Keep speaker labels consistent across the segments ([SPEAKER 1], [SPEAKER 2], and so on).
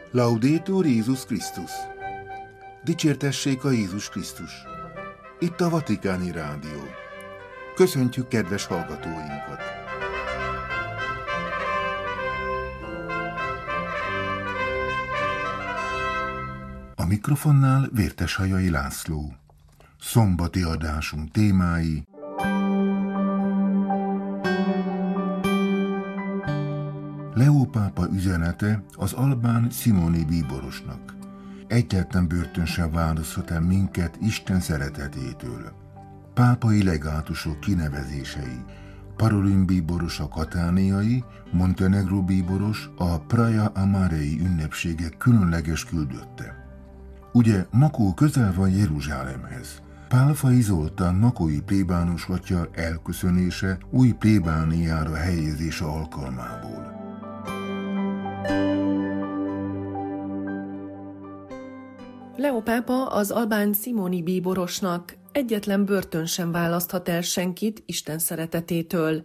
[SPEAKER 1] Laudetur Jézus Krisztus! Dicsértessék a Jézus Krisztus! Itt a Vatikáni Rádió. Köszöntjük kedves hallgatóinkat! A mikrofonnál Vérteshajai László. Szombati adásunk témái: Leó pápa üzenete az albán Simoni bíborosnak. Egyetlen börtön sem választhat el minket Isten szeretetétől. Pápai legátusok kinevezései: Parolin bíboros a katániai, Montenegró bíboros a Praia Amarei ünnepségek különleges küldötte. Ugye Makó közel van Jeruzsálemhez. Pálfai Zoltán makói plébános atya elköszönése új plébániára helyezése alkalmából.
[SPEAKER 2] Leó pápa az albán Simoni bíborosnak: egyetlen börtön sem választhat el senkit Isten szeretetétől.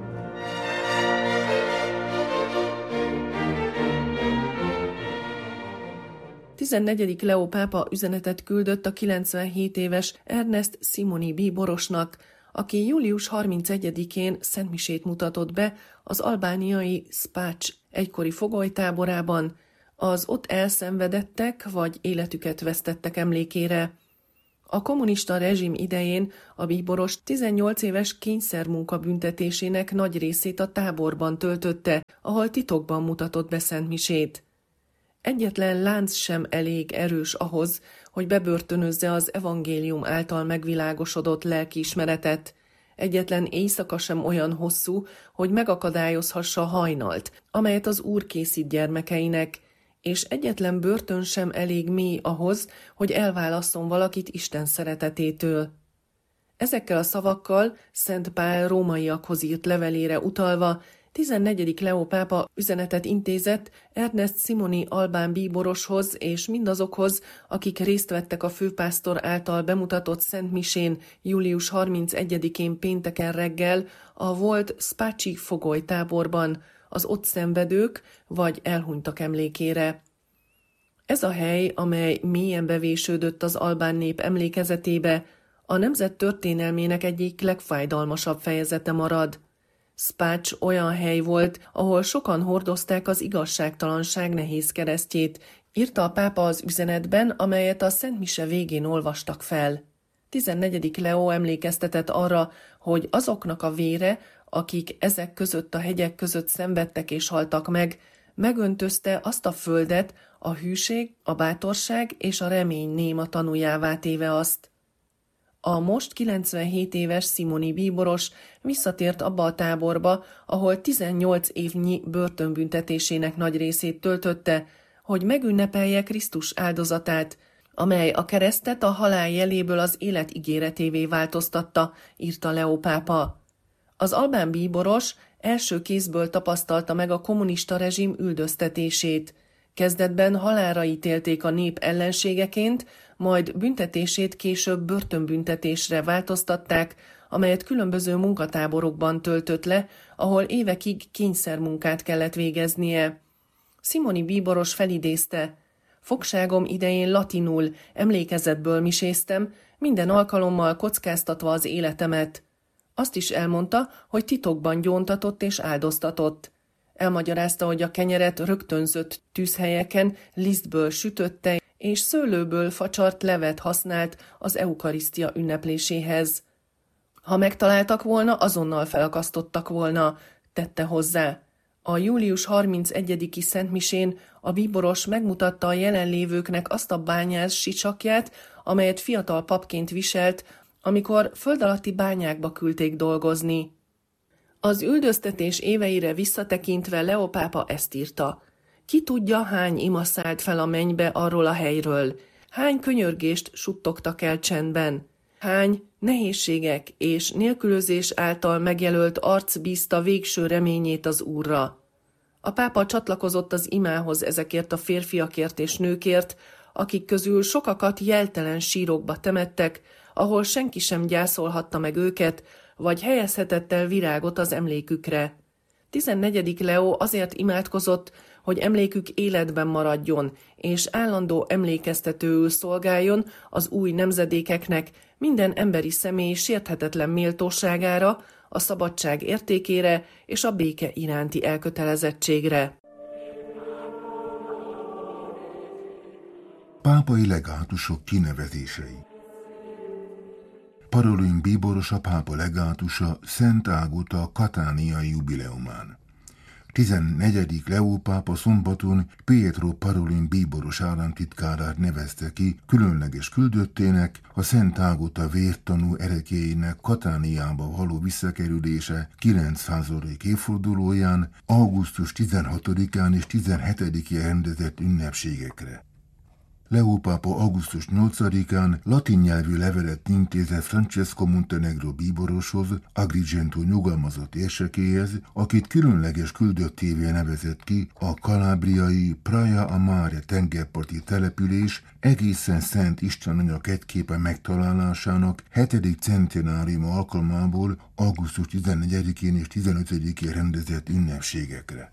[SPEAKER 2] Tizennegyedik Leó pápa üzenetet küldött a 97 éves Ernest Simoni bíborosnak, aki július 31-én szentmisét mutatott be az albániai Spács egykori fogolytáborában, az ott elszenvedettek vagy életüket vesztettek emlékére. A kommunista rezsim idején a bíboros 18 éves kényszermunka büntetésének nagy részét a táborban töltötte, ahol titokban mutatott be szentmisét. Egyetlen lánc sem elég erős ahhoz, hogy bebörtönözze az evangélium által megvilágosodott lelkiismeretet. Egyetlen éjszaka sem olyan hosszú, hogy megakadályozhassa a hajnalt, amelyet az Úr készít gyermekeinek, és egyetlen börtön sem elég mély ahhoz, hogy elválasszon valakit Isten szeretetétől. Ezekkel a szavakkal Szent Pál rómaiakhoz írt levelére utalva 14. Leó pápa üzenetet intézett Ernest Simoni albán bíboroshoz és mindazokhoz, akik részt vettek a főpásztor által bemutatott szentmisén július 31-én pénteken reggel a volt Spácsi fogolytáborban, az ott szenvedők vagy elhunytak emlékére. Ez a hely, amely mélyen bevésődött az albán nép emlékezetébe, a nemzet történelmének egyik legfájdalmasabb fejezete marad. Spács olyan hely volt, ahol sokan hordozták az igazságtalanság nehéz keresztjét, írta a pápa az üzenetben, amelyet a szentmise végén olvastak fel. 14. Leó emlékeztetett arra, hogy azoknak a vére, akik ezek között a hegyek között szenvedtek és haltak meg, megöntözte azt a földet, a hűség, a bátorság és a remény néma tanújává téve azt. A most 97 éves Simoni bíboros visszatért abba a táborba, ahol 18 évnyi börtönbüntetésének nagy részét töltötte, hogy megünnepelje Krisztus áldozatát, amely a keresztet a halál jeléből az élet ígéretévé változtatta, írta Leó pápa. Az albán bíboros első kézből tapasztalta meg a kommunista rezsim üldöztetését. Kezdetben halálra ítélték a nép ellenségeként, majd büntetését később börtönbüntetésre változtatták, amelyet különböző munkatáborokban töltött le, ahol évekig kényszermunkát kellett végeznie. Simoni bíboros felidézte: fogságom idején latinul, emlékezetből miséztem, minden alkalommal kockáztatva az életemet. Azt is elmondta, hogy titokban gyóntatott és áldoztatott. Elmagyarázta, hogy a kenyeret rögtönzött tűzhelyeken lisztből sütötte, és szőlőből facsart levet használt az eukarisztia ünnepléséhez. Ha megtaláltak volna, azonnal felakasztottak volna, tette hozzá. A július 31-i szentmisén a bíboros megmutatta a jelenlévőknek azt a bányász sicsakját, amelyet fiatal papként viselt, amikor földalatti bányákba küldték dolgozni. Az üldöztetés éveire visszatekintve Leó pápa ezt írta: ki tudja, hány ima szállt fel a mennybe arról a helyről, hány könyörgést suttogtak el csendben, hány nehézségek és nélkülözés által megjelölt arc bízta végső reményét az Úrra. A pápa csatlakozott az imához ezekért a férfiakért és nőkért, akik közül sokakat jeltelen sírokba temettek, ahol senki sem gyászolhatta meg őket, vagy helyezhetett el virágot az emlékükre. 14. Leó azért imádkozott, hogy emlékük életben maradjon, és állandó emlékeztetőül szolgáljon az új nemzedékeknek minden emberi személy sérthetetlen méltóságára, a szabadság értékére és a béke iránti elkötelezettségre.
[SPEAKER 1] Pápai legátusok kinevezései. Parolin bíboros a pápa legátusa Szent Ágota katániai jubileumán. 14. Leó pápa szombaton Pietro Parolin bíboros államtitkárát nevezte ki különleges küldöttének a Szent Ágota vértanú erekéinek Katániába való visszakerülése 900. évfordulóján, augusztus 16-án és 17-én rendezett ünnepségekre. Leó pápa augusztus 8-án latin nyelvű levelet intézett Francesco Montenegro bíboroshoz, Agrigento nyugalmazott érsekéhez, akit különleges küldöttévé nevezett ki a kalábriai Praia a Mare tengerparti település egészen Szent Istenanya kegyképe megtalálásának 7. centenáriuma alkalmából augusztus 14-én és 15-én rendezett ünnepségekre.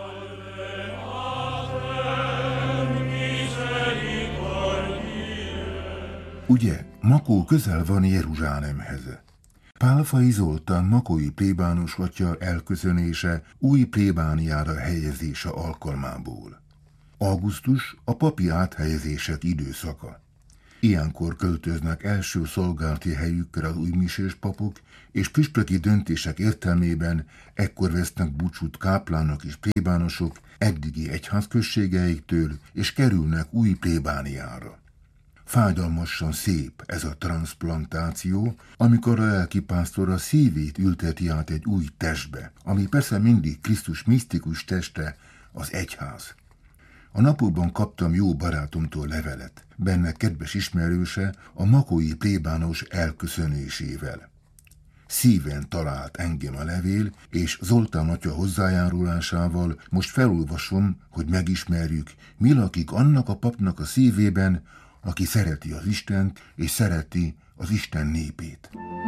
[SPEAKER 1] Ugye, Makó közel van Jeruzsálemhez. Pálfai Zoltán makói plébános atya elköszönése új plébániára helyezése alkalmából. Augusztus a papi áthelyezések időszaka. Ilyenkor költöznek első szolgálati helyükre az újmisés papok, és püspöki döntések értelmében ekkor vesznek búcsút káplánok és plébánosok eddigi egyházközségeiktől, és kerülnek új plébániára. Fájdalmasan szép ez a transzplantáció, amikor a lelkipásztor a szívét ülteti át egy új testbe, ami persze mindig Krisztus misztikus teste, az egyház. A napokban kaptam jó barátomtól levelet, benne kedves ismerőse a makói plébános elköszönésével. Szíven talált engem a levél, és Zoltán atya hozzájárulásával most felolvasom, hogy megismerjük, mi lakik annak a papnak a szívében, aki szereti az Istent, és szereti az Isten népét.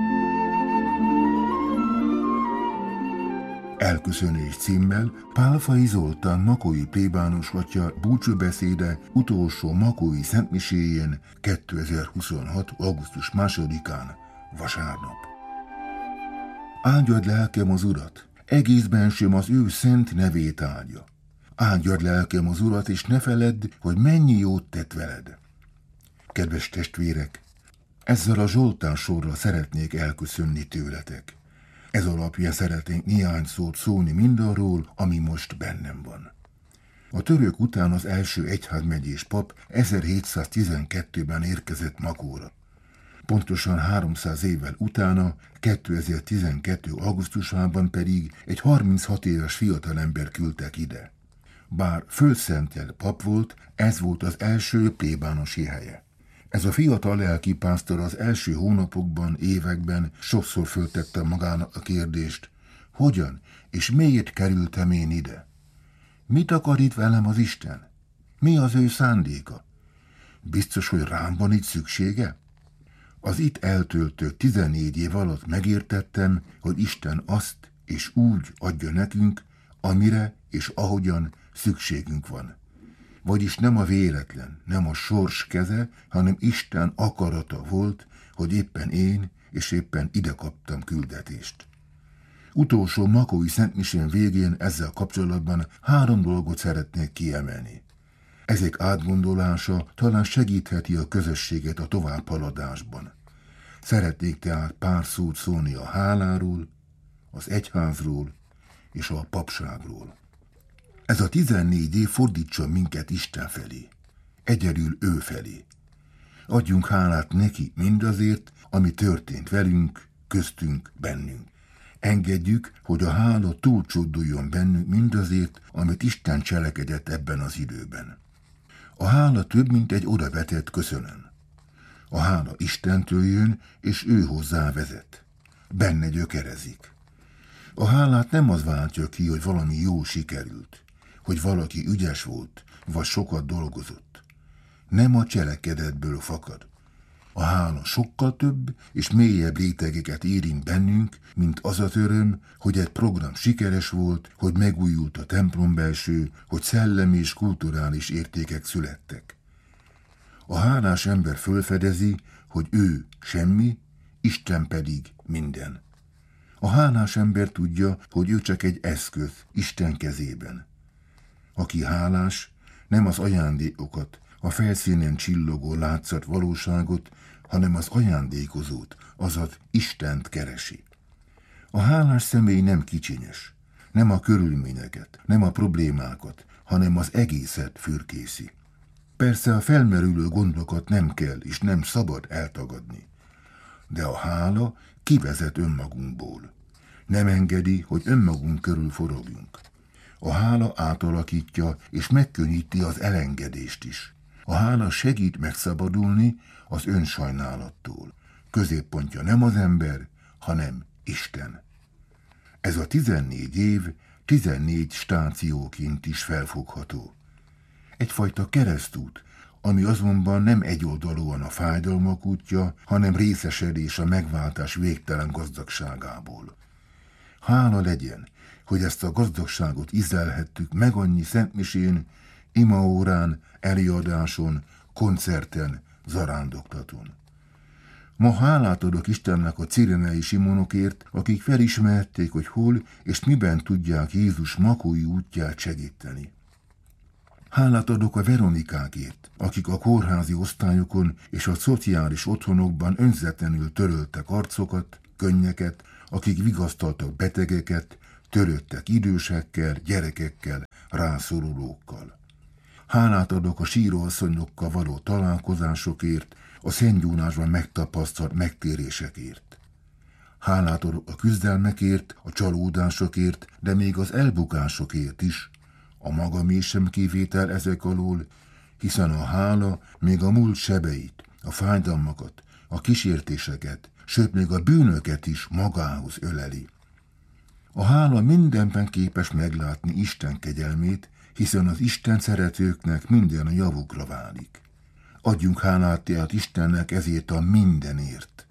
[SPEAKER 1] Elköszönés címmel Pálfai Zoltán makói plébános atya búcsúbeszéde utolsó makói szentmiséjén 2026. augusztus 2-án, vasárnap. Áldjad lelkem az Urat, egész bensőm az ő szent nevét áldja. Áldjad lelkem az Urat, és ne feledd, hogy mennyi jót tett veled. Kedves testvérek, ezzel a Zsoltán sorral szeretnék elköszönni tőletek. Ez alapján szeretnénk néhány szót szólni mindarról, ami most bennem van. A török után az első egyházmegyés pap 1712-ben érkezett Makóra. Pontosan 300 évvel utána, 2012. augusztusában pedig egy 36 éves fiatalember küldtek ide. Bár fölszentelt pap volt, ez volt az első plébánosi helye. Ez a fiatal lelkipásztor az első hónapokban, években sokszor föltette magának a kérdést, hogyan és miért kerültem én ide? Mit akar itt velem az Isten? Mi az ő szándéka? Biztos, hogy rám van itt szüksége? Az itt eltöltött 14 év alatt megértettem, hogy Isten azt és úgy adja nekünk, amire és ahogyan szükségünk van. Vagyis nem a véletlen, nem a sors keze, hanem Isten akarata volt, hogy éppen én és éppen ide kaptam küldetést. Utolsó makói szentmisén végén ezzel kapcsolatban 3 dolgot szeretnék kiemelni. Ezek átgondolása talán segítheti a közösséget a továbbhaladásban. Szeretnék tehát pár szót szólni a háláról, az egyházról és a papságról. Ez a 14 év fordítson minket Isten felé, egyedül ő felé. Adjunk hálát neki mindazért, ami történt velünk, köztünk, bennünk. Engedjük, hogy a hála túlcsorduljon bennünk mindazért, amit Isten cselekedett ebben az időben. A hála több, mint egy odavetett köszönöm. A hála Istentől jön, és ő hozzá vezet. Benne gyökerezik. A hálát nem az váltja ki, hogy valami jó sikerült, hogy valaki ügyes volt, vagy sokat dolgozott. Nem a cselekedetből fakad. A hála sokkal több és mélyebb rétegeket érint bennünk, mint az az öröm, hogy egy program sikeres volt, hogy megújult a templombelső, hogy szellemi és kulturális értékek születtek. A hálás ember fölfedezi, hogy ő semmi, Isten pedig minden. A hálás ember tudja, hogy ő csak egy eszköz Isten kezében. Aki hálás, nem az ajándékokat, a felszínen csillogó látszat valóságot, hanem az ajándékozót, azaz Istent keresi. A hálás személy nem kicsinyes, nem a körülményeket, nem a problémákat, hanem az egészet fürkészi. Persze a felmerülő gondokat nem kell és nem szabad eltagadni. De a hála kivezet önmagunkból. Nem engedi, hogy önmagunk körül forogjunk. A hála átalakítja és megkönnyíti az elengedést is. A hála segít megszabadulni az önsajnálattól. Középpontja nem az ember, hanem Isten. Ez a 14 év 14 stációként is felfogható. Egyfajta keresztút, ami azonban nem egyoldalúan a fájdalmak útja, hanem részesedés a megváltás végtelen gazdagságából. Hála legyen, hogy ezt a gazdagságot ízlelhettük meg annyi szentmisén, imaórán, előadáson, koncerten, zarándoktaton. Ma hálát adok Istennek a cirenei simonokért, akik felismerték, hogy hol és miben tudják Jézus makói útját segíteni. Hálát adok a Veronikákért, akik a kórházi osztályokon és a szociális otthonokban önzetlenül töröltek arcokat, könnyeket, akik vigasztaltak betegeket, törődtek idősekkel, gyerekekkel, rászorulókkal. Hálát adok a síróasszonyokkal való találkozásokért, a Szentgyónásban megtapasztalt megtérésekért. Hálát adok a küzdelmekért, a csalódásokért, de még az elbukásokért is, a magamé sem kivétel ezek alól, hiszen a hála még a múlt sebeit, a fájdalmakat, a kísértéseket, sőt még a bűnöket is magához öleli. A hála mindenben képes meglátni Isten kegyelmét, hiszen az Isten szeretőknek minden a javukra válik. Adjunk hálát tehát Istennek ezért a mindenért.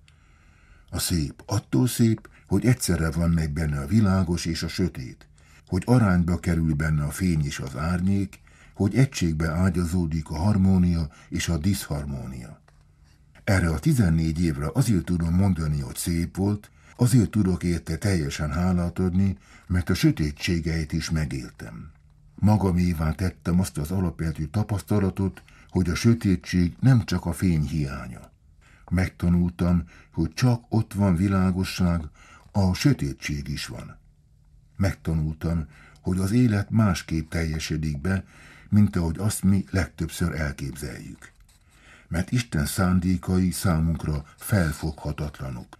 [SPEAKER 1] A szép attól szép, hogy egyszerre van meg benne a világos és a sötét, hogy arányba kerül benne a fény és az árnyék, hogy egységbe ágyazódik a harmónia és a diszharmónia. Erre a 14 évre azért tudom mondani, hogy szép volt, azért tudok érte teljesen hálát adni, mert a sötétségeit is megéltem. Magamévá tettem azt az alapvető tapasztalatot, hogy a sötétség nem csak a fény hiánya. Megtanultam, hogy csak ott van világosság, ahol sötétség is van. Megtanultam, hogy az élet másképp teljesedik be, mint ahogy azt mi legtöbbször elképzeljük. Mert Isten szándékai számunkra felfoghatatlanok.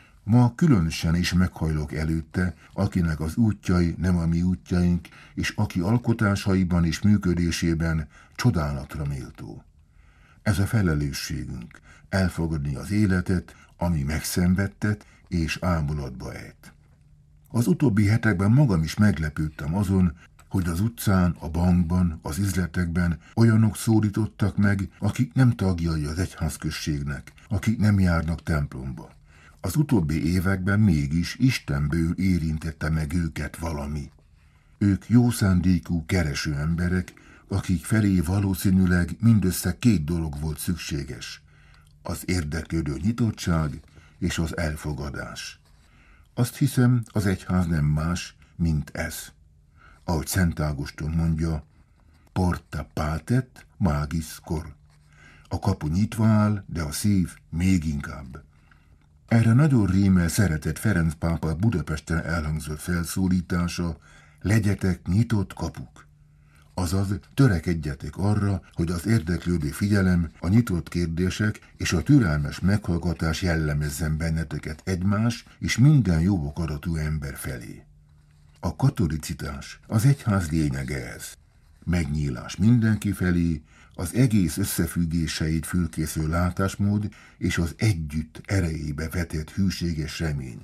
[SPEAKER 1] Ma különösen is meghajlok előtte, akinek az útjai nem a mi útjaink, és aki alkotásaiban és működésében csodálatra méltó. Ez a felelősségünk, elfogadni az életet, ami megszenvedtet és ámulatba ejt. Az utóbbi hetekben magam is meglepődtem azon, hogy az utcán, a bankban, az üzletekben olyanok szólítottak meg, akik nem tagjai az egyházközségnek, akik nem járnak templomba. Az utóbbi években mégis Istenből érintette meg őket valami. Ők jó szándékú, kereső emberek, akik felé valószínűleg mindössze 2 dolog volt szükséges. Az érdeklődő nyitottság és az elfogadás. Azt hiszem, az egyház nem más, mint ez. Ahogy Szent Ágoston mondja, porta patet magis cor. A kapu nyitva áll, de a szív még inkább. Erre nagyon rímel szeretett Ferenc pápa Budapesten elhangzott felszólítása, legyetek nyitott kapuk. Azaz törekedjetek arra, hogy az érdeklődő figyelem, a nyitott kérdések és a türelmes meghallgatás jellemezzen benneteket egymás és minden jó akaratú ember felé. A katolicitás az egyház lényege ez. Megnyílás mindenki felé, az egész összefüggéseit fölkésző látásmód és az együtt erejébe vetett hűséges remény.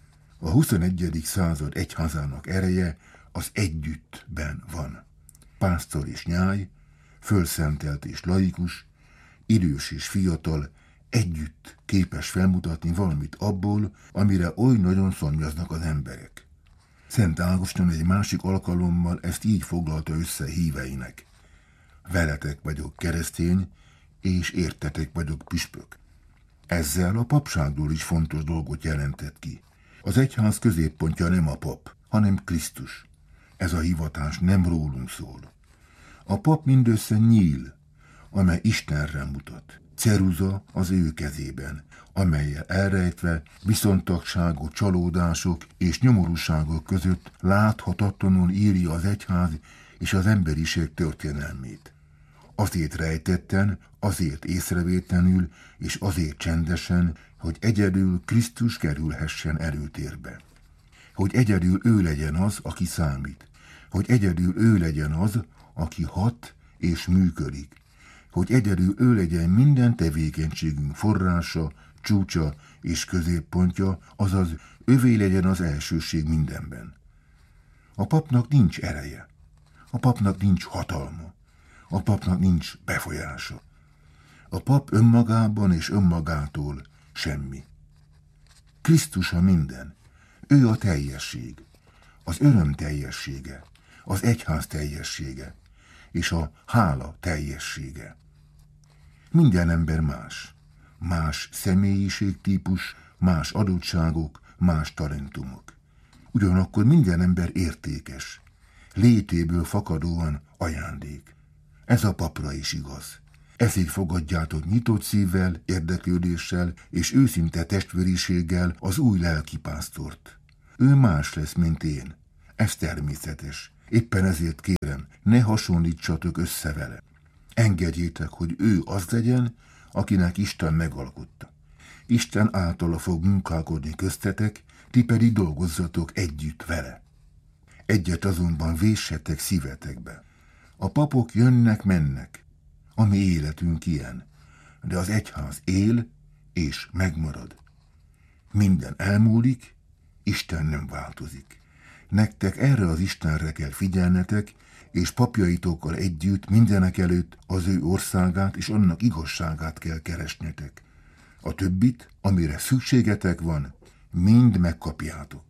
[SPEAKER 1] A 21. század egyházának ereje az együttben van. Pásztor és nyáj, fölszentelt és laikus, idős és fiatal, Együtt képes felmutatni valamit abból, amire oly nagyon szomjaznak az emberek. Szent Ágoston egy másik alkalommal ezt így foglalta össze híveinek. Veletek vagyok keresztény, és értetek vagyok püspök. Ezzel a papságról is fontos dolgot jelentett ki. Az egyház középpontja nem a pap, hanem Krisztus. Ez a hivatás nem rólunk szól. A pap mindössze nyíl, amely Istenre mutat. Ceruza az ő kezében, amellyel elrejtve viszontagságok, csalódások és nyomorúságok között láthatatlanul írja az egyház és az emberiség történelmét. Azért rejtetten, azért észrevétlenül és azért csendesen, hogy egyedül Krisztus kerülhessen előtérbe. Hogy egyedül ő legyen az, aki számít. Hogy egyedül ő legyen az, aki hat és működik. Hogy egyedül ő legyen minden tevékenységünk forrása, csúcsa és középpontja, azaz övé legyen az elsőség mindenben. A papnak nincs ereje. A papnak nincs hatalma. A papnak nincs befolyása. A pap önmagában és önmagától semmi. Krisztus a minden. Ő a teljesség, az öröm teljessége, az egyház teljessége és a hála teljessége. Minden ember más. Más személyiségtípus, más adottságok, más talentumok. Ugyanakkor minden ember értékes, létéből fakadóan ajándék. Ez a papra is igaz. Ezért fogadjátok nyitott szívvel, érdeklődéssel és őszinte testvériséggel az új lelkipásztort. Ő más lesz, mint én. Ez természetes. Éppen ezért kérem, ne hasonlítsatok össze vele. Engedjétek, hogy ő az legyen, akinek Isten megalkotta. Isten általa fog munkálkodni köztetek, ti pedig dolgozzatok együtt vele. Egyet azonban véssetek szívetekbe. A papok jönnek-mennek, a mi életünk ilyen, de az egyház él és megmarad. Minden elmúlik, Isten nem változik. Nektek erre az Istenre kell figyelnetek, és papjaitokkal együtt mindenekelőtt az ő országát és annak igazságát kell keresnetek. A többit, amire szükségetek van, mind megkapjátok.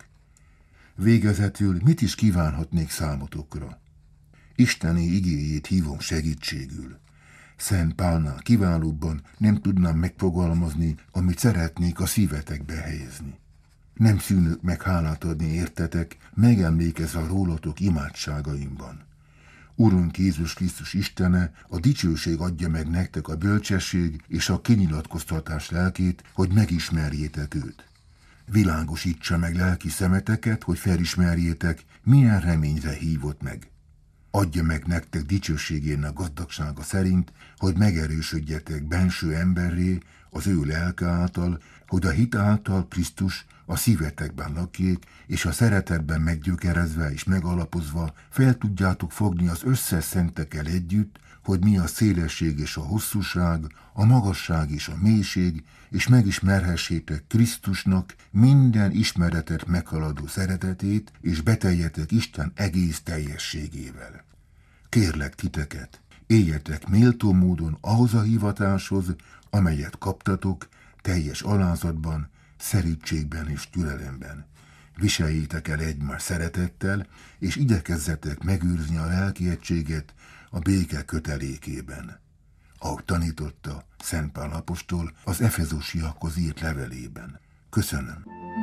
[SPEAKER 1] Végezetül mit is kívánhatnék számotokra? Isteni igéjét hívom segítségül. Szent Pálnál kiválóbban nem tudnám megfogalmazni, amit szeretnék a szívetekbe helyezni. Nem szűnök meg hálát adni értetek, megemlékezve rólatok imádságaimban. Urunk Jézus Krisztus Istene, a dicsőség adja meg nektek a bölcsesség és a kinyilatkoztatás lelkét, hogy megismerjétek őt. Világosítsa meg lelki szemeteket, hogy felismerjétek, milyen reményre hívott meg. Adja meg nektek dicsőségének gazdagsága szerint, hogy megerősödjetek benső emberré az ő lelke által, hogy a hit által Krisztus a szívetekben lakjék, és a szeretetben meggyökerezve és megalapozva fel tudjátok fogni az összes szentekkel együtt, hogy mi a szélesség és a hosszúság, a magasság és a mélység, és megismerhessétek Krisztusnak minden ismeretet meghaladó szeretetét, és beteljetek Isten egész teljességével. Kérlek titeket, éljetek méltó módon ahhoz a hivatáshoz, amelyet kaptatok, teljes alázatban, szerítségben és türelemben. Viseljétek el egymás szeretettel, és igyekezzetek megőrizni a lelki egységet a béke kötelékében, ahogy tanította Szent Pál apostol az efezósiakhoz írt levelében. Köszönöm.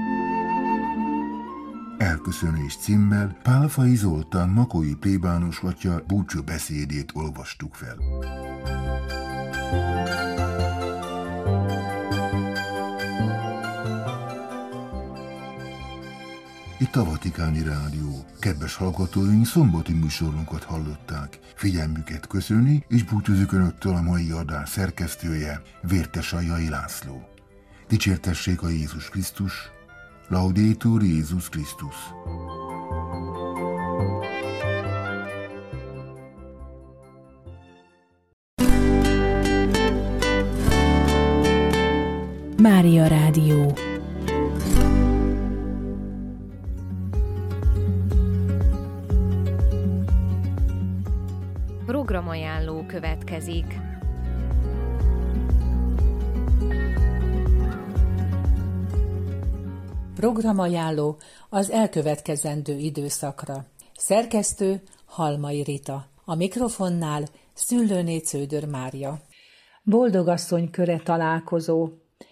[SPEAKER 1] Elköszönés címmel Pálfai Zoltán makói plébános atya búcsú beszédét olvastuk fel. Itt a Vatikáni Rádió. Kedves hallgatóink, szombati műsorunkat hallották. Figyelmüket köszöni, és búcsúzik önöktől a mai adás szerkesztője, Vértesajai László. Dicsértessék a Jézus Krisztus, Laudetur Jézus Krisztus.
[SPEAKER 3] Mária Rádió. Programajánló következik.
[SPEAKER 4] Programajánló az elkövetkezendő időszakra. Szerkesztő Halmai Rita. A mikrofonnál Szüllőné Cződör Mária. Boldogasszony köre találkozó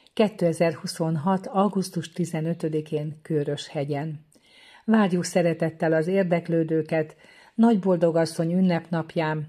[SPEAKER 4] 2026. augusztus 15-én Kőröshegyen. Várjuk szeretettel az érdeklődőket Nagyboldogasszony ünnepnapján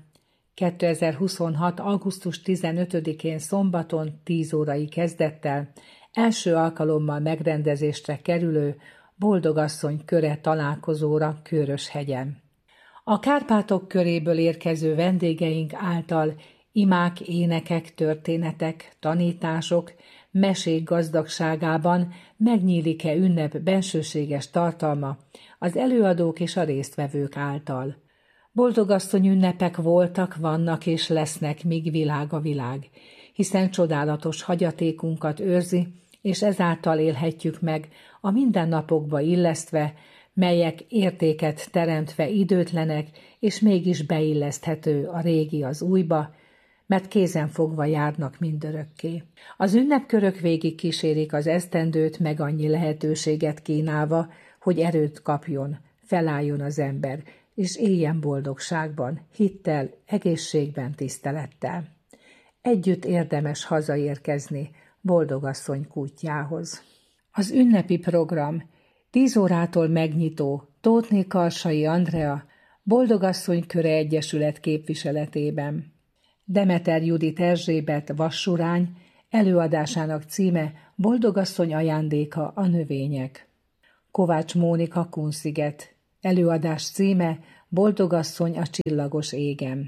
[SPEAKER 4] 2026. augusztus 15-én szombaton 10 órai kezdettel első alkalommal megrendezésre kerülő Boldogasszony köre találkozóra Kőröshegyen. A Kárpátok köréből érkező vendégeink által imák, énekek, történetek, tanítások, mesék gazdagságában megnyílik-e ünnep bensőséges tartalma az előadók és a résztvevők által. Boldogasszony ünnepek voltak, vannak és lesznek, míg világ a világ, hiszen csodálatos hagyatékunkat őrzi, és ezáltal élhetjük meg a mindennapokba illesztve, melyek értéket teremtve időtlenek, és mégis beilleszthető a régi az újba, mert kézenfogva járnak mindörökké. Az ünnepkörök végig kísérik az esztendőt, meg annyi lehetőséget kínálva, hogy erőt kapjon, felálljon az ember, és éljen boldogságban, hittel, egészségben, tisztelettel. Együtt érdemes hazaérkezni Boldogasszony kútjához. Az ünnepi program 10 órától megnyitó Tóthné Karsai Andrea Boldogasszony köre egyesület képviseletében. Demeter Judit Erzsébet Vassurány előadásának címe Boldogasszony ajándéka a növények. Kovács Mónika Kunsziget előadás címe Boldogasszony a csillagos égen.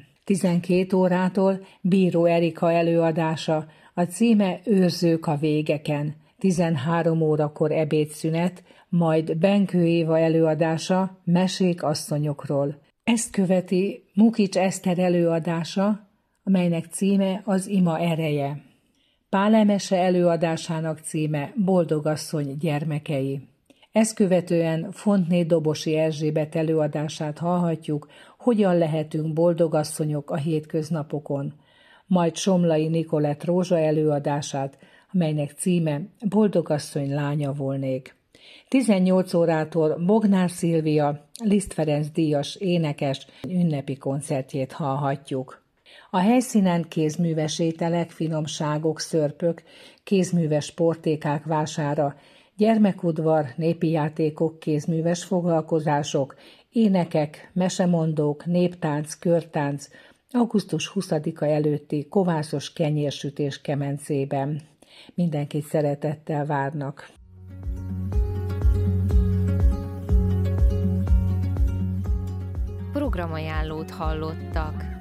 [SPEAKER 4] 12 órától Bíró Erika előadása, a címe Őrzők a végeken. 13 órakor ebédszünet, majd Benkő Éva előadása Mesék asszonyokról. Ezt követi Mukics Eszter előadása, amelynek címe az ima ereje. Pál Emese előadásának címe Boldogasszony gyermekei. Ezt követően Fontné Dobosi Erzsébet előadását hallhatjuk, hogyan lehetünk boldogasszonyok a hétköznapokon, majd Somlai Nikolett Rózsa előadását, amelynek címe Boldogasszony lánya volnék. 18 órától Bognár Szilvia, Liszt Ferenc díjas énekes ünnepi koncertjét hallhatjuk. A helyszínen kézműves ételek, finomságok, szörpök, kézműves portékák vására, gyermekudvar, népi játékok, kézműves foglalkozások, énekek, mesemondók, néptánc, körtánc, augusztus 20-a előtti kovászos kenyérsütés kemencében. Mindenkit szeretettel várnak.
[SPEAKER 5] Programajánlót hallottak.